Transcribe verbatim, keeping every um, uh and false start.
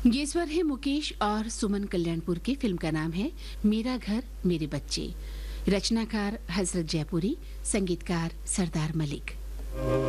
ये स्वर है मुकेश और सुमन कल्याणपुर के। फिल्म का नाम है मेरा घर मेरे बच्चे। रचनाकार हजरत जयपुरी, संगीतकार सरदार मलिक।